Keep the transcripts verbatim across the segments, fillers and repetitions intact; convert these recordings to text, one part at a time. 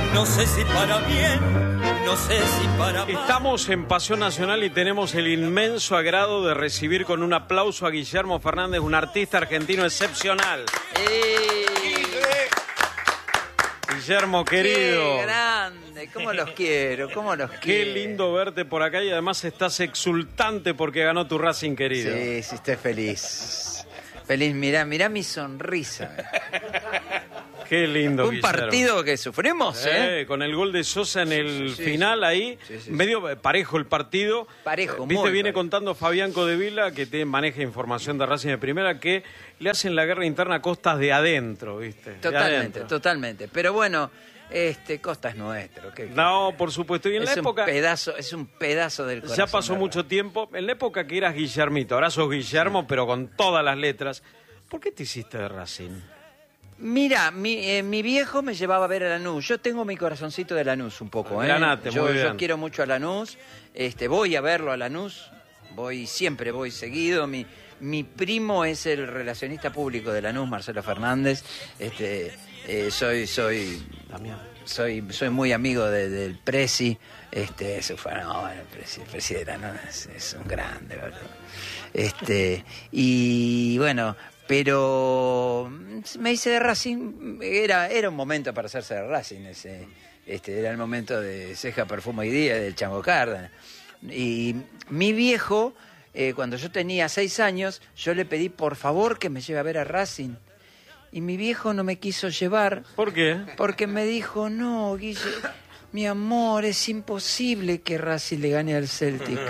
No sé si para bien, no sé si para mal. Estamos en Pasión Nacional y tenemos el inmenso agrado de recibir con un aplauso a Guillermo Fernández, un artista argentino excepcional. ¡Eh! Guillermo, querido. ¡Qué grande! ¿Cómo los quiero? ¿Cómo los Qué quiero? lindo verte por acá y además estás exultante porque ganó tu Racing querido. Sí, sí, estoy feliz. Feliz, mirá, mirá mi sonrisa. Qué lindo, Un Guillermo. partido que sufrimos, ¿eh? Eh, con el gol de Sosa en el Sí, final sí. ahí, Sí, sí, medio parejo el partido. Parejo, Eh, Viste, muy viene parejo. contando Fabián Codevila, que te maneja información de Racing de primera, que le hacen la guerra interna a costas de adentro, ¿viste? De Totalmente, adentro. totalmente. Pero bueno, este Costa es nuestro. ¿qué- qué? No, por supuesto. Y en es la época, un pedazo, es un pedazo del corazón. ya pasó ¿verdad? mucho tiempo, en la época que eras Guillermito, ahora sos Guillermo, pero con todas las letras. ¿Por qué te hiciste de Racing? Mira, mi, eh, mi viejo me llevaba a ver a Lanús. Yo tengo mi corazoncito de Lanús un poco, ¿eh? Granate, yo, muy bien. yo quiero mucho a Lanús. Este, voy a verlo a Lanús. Voy, siempre voy seguido. Mi, mi primo es el relacionista público de Lanús, Marcelo Fernández. Este, eh, soy, soy, soy, soy muy amigo de- del Presi. Este, se fue, no, el Presi, el Presi de Lanús es, es un grande, ¿verdad? Este, y bueno, pero me hice de Racing, era, era un momento para hacerse de Racing, ese, este, era el momento de Ceja, Perfume y Día, del Chango Cárdenas. Y mi viejo, eh, cuando yo tenía seis años, yo le pedí por favor que me lleve a ver a Racing. Y mi viejo no me quiso llevar ¿Por qué? porque me dijo, no, Guille, mi amor, es imposible que Racing le gane al Celtic.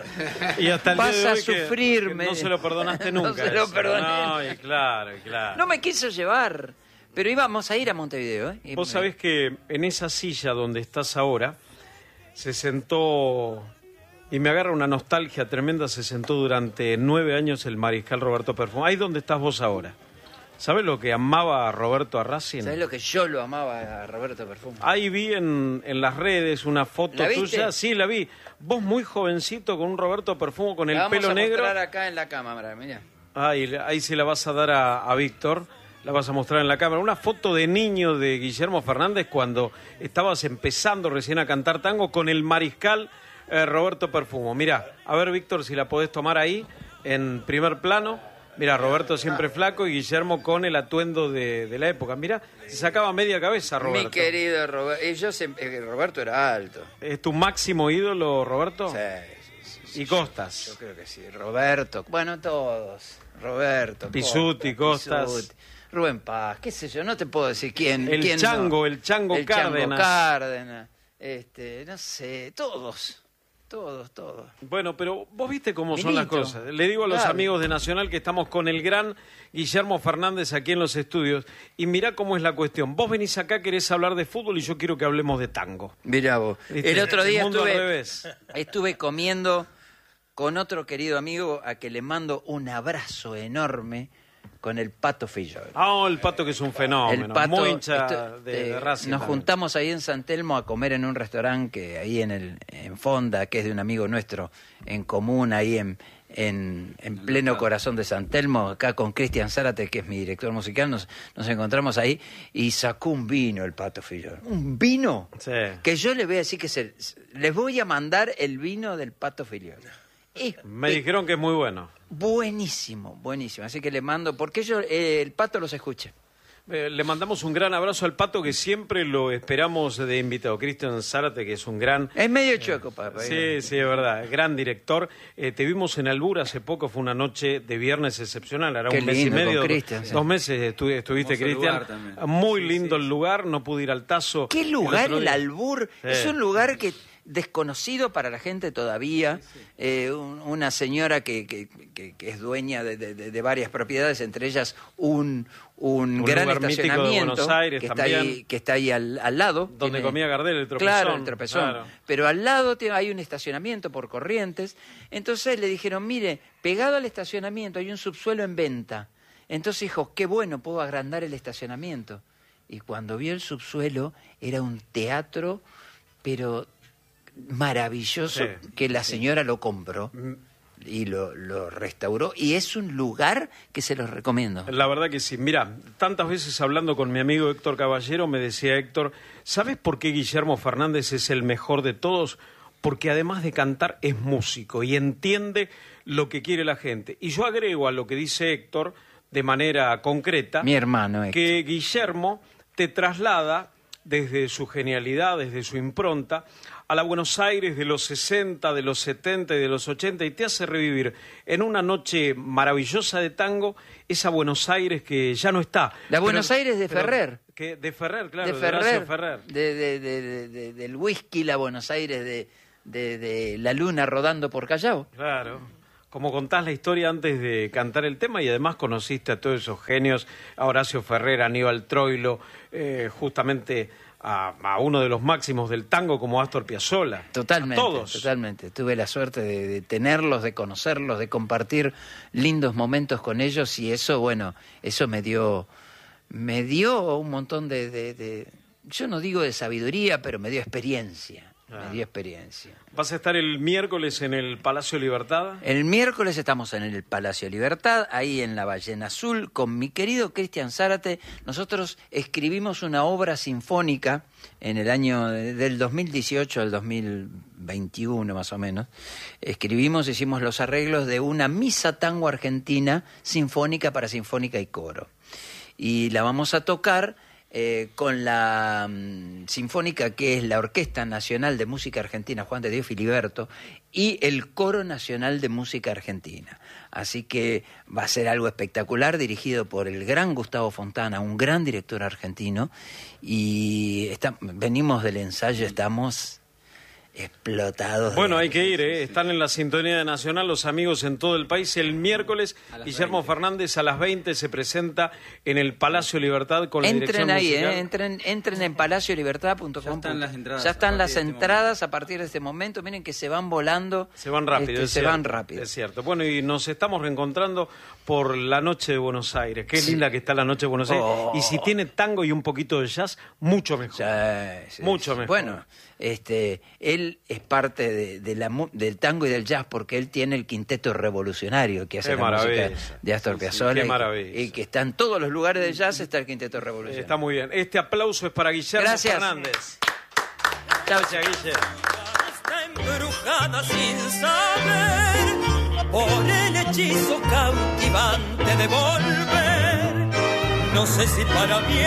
Y hasta el Vas día de a hoy que- sufrirme. que no se lo perdonaste No nunca. se lo eso. perdoné. No, y claro, y claro. No me quiso llevar, pero íbamos a ir a Montevideo. ¿eh? Y Vos me- sabés que en esa silla donde estás ahora se sentó, y me agarra una nostalgia tremenda, se sentó durante nueve años el mariscal Roberto Perfumo. Ahí donde estás vos ahora. ¿Sabés lo que amaba a Roberto a Racing? ¿Sabés lo que yo lo amaba a Roberto Perfumo? Ahí vi en, en las redes una foto ¿La viste? tuya. Sí, la vi. Vos muy jovencito con un Roberto Perfumo con el La vamos pelo a negro. mostrar acá en la cámara, mirá. Ahí, ahí se la vas a dar a, a Víctor, la vas a mostrar en la cámara. Una foto de niño de Guillermo Fernández cuando estabas empezando recién a cantar tango con el mariscal eh, Roberto Perfumo. Mirá, a ver Víctor si la podés tomar ahí en primer plano. Mira, Roberto siempre flaco y Guillermo con el atuendo de, de la época. Mira, se sacaba media cabeza Roberto. Mi querido Roberto. Y yo se- eh, Roberto era alto. ¿Es tu máximo ídolo, Roberto? Sí, sí, sí, sí. ¿Y Costas? Yo creo que sí. Roberto. Bueno, todos. Roberto. Pisuti, Costas. Pisuti, Rubén Paz, qué sé yo, no te puedo decir quién. El quién Chango, no. el Chango el Cárdenas. Chango Cárdenas. Este, no sé, todos. Todos, todos. Bueno, pero vos viste cómo son las Milito. cosas. Le digo a los Claro. amigos de Nacional que estamos con el gran Guillermo Fernández aquí en los estudios. Y mirá cómo es la cuestión. Vos venís acá, querés hablar de fútbol y yo quiero que hablemos de tango. Mirá vos. ¿Viste? El otro día El mundo al estuve, revés. estuve comiendo con otro querido amigo a que le mando un abrazo enorme con el Pato Fillol. Ah, el Pato que es un fenómeno. El Pato, Muy hincha esto- de, de eh, Racing. Nos también. juntamos ahí en San Telmo a comer en un restaurante que ahí en el en Fonda, que es de un amigo nuestro en común, ahí en, en, en pleno corazón de San Telmo, acá con Cristian Zárate, que es mi director musical, nos, nos encontramos ahí y sacó un vino el Pato Fillol. Un vino Sí. que yo les voy a decir que se, les voy a mandar el vino del Pato Fillol. Es Me dijeron que es muy bueno. buenísimo, buenísimo. Así que le mando, porque yo, eh, el Pato los escuche. Eh, le mandamos un gran abrazo al Pato que siempre lo esperamos de invitado. Cristian Zárate, que es un gran... Es medio chueco, papá. Sí, sí, es verdad. Gran director. Eh, te vimos en Albur hace poco, fue una noche de viernes excepcional. Era Qué un mes lindo, y medio. con Cristian, sí. Dos meses estu- estuviste, Hermoso Cristian. lugar también. Muy Sí, lindo sí. el lugar, no pude ir al Tazo. ¿Qué lugar otro el día. Albur? Sí. Es un lugar que desconocido para la gente todavía. Eh, un- una señora que, que- que- que es dueña de, de- de- de varias propiedades, entre ellas un, un, Un gran lugar mítico de estacionamiento Buenos Aires que, está también. ahí, que está ahí al, al lado. Donde comía Gardel, el tropezón. Claro, el tropezón. Claro. Pero al lado tiene- hay un estacionamiento por Corrientes. Entonces le dijeron, mire, pegado al estacionamiento hay un subsuelo en venta. Entonces dijo, qué bueno, puedo agrandar el estacionamiento. Y cuando vio el subsuelo, era un teatro, pero maravilloso, Sí. que la señora lo compró. Mm. y lo, lo restauró, y es un lugar que se los recomiendo. La verdad que sí. Mira, tantas veces hablando con mi amigo Héctor Caballero, me decía Héctor, ¿sabes por qué Guillermo Fernández es el mejor de todos? Porque además de cantar es músico y entiende lo que quiere la gente. Y yo agrego a lo que dice Héctor, de manera concreta, mi hermano Héctor, que Guillermo te traslada desde su genialidad, desde su impronta, a la Buenos Aires de los sesenta, de los setenta y de los ochenta, y te hace revivir en una noche maravillosa de tango esa Buenos Aires que ya no está. La Buenos pero, Aires de pero, Ferrer. Que, de Ferrer, claro, de de Horacio Ferrer, Ferrer. De, de, de, de, de, del whisky, la Buenos Aires de, de, de la luna rodando por Callao. Claro. Como contás la historia antes de cantar el tema, y además conociste a todos esos genios, a Horacio Ferrer, a Aníbal Troilo, eh, justamente a, a uno de los máximos del tango como Astor Piazzolla. Totalmente, a todos. totalmente. Tuve la suerte de, de tenerlos, de conocerlos, de compartir lindos momentos con ellos, y eso, bueno, eso me dio, me dio un montón de, de, de yo no digo de sabiduría, pero me dio experiencia. Ah. Me dio experiencia. ¿Vas a estar el miércoles en el Palacio Libertad? El miércoles estamos en el Palacio Libertad, ahí en la Ballena Azul, con mi querido Cristian Zárate. Nosotros escribimos una obra sinfónica en el año del dos mil dieciocho al dos mil veintiuno, más o menos. Escribimos, hicimos los arreglos de una misa tango argentina sinfónica para sinfónica y coro. Y la vamos a tocar Eh, con la um, sinfónica, que es la Orquesta Nacional de Música Argentina Juan de Dios Filiberto, y el Coro Nacional de Música Argentina. Así que va a ser algo espectacular, dirigido por el gran Gustavo Fontana, un gran director argentino, y está, venimos del ensayo, estamos explotados. Bueno, de... hay que ir, ¿eh? Están en la sintonía de Nacional los amigos en todo el país. El miércoles, Guillermo veinte. Fernández a las veinte se presenta en el Palacio Libertad con la entren dirección ahí, musical. eh, entren, entren en palacio libertad punto com. Ya están las entradas. Ya están las este entradas a partir de este momento. Miren que se van volando. Se van rápido, este, es se cierto, van rápido. Es cierto. Bueno, y nos estamos reencontrando por la Noche de Buenos Aires. Qué Sí. linda que está la Noche de Buenos Aires. Oh. Y si tiene tango y un poquito de jazz, mucho mejor. Sí, sí, Mucho sí. mejor. Bueno, este, él es parte de, de la, mu- del tango y del jazz, porque él tiene el quinteto revolucionario que hace Qué la maravilla. música de Astor Sí, sí, Piazzolla. qué y, maravilla. y que está en todos los lugares de jazz, está el quinteto revolucionario. Está muy bien. Este aplauso es para Guillermo Gracias. Fernández. Chao, Gracias, Guille. Está embrujada sin saber por el hechizo cautivante de volver. No sé si para bien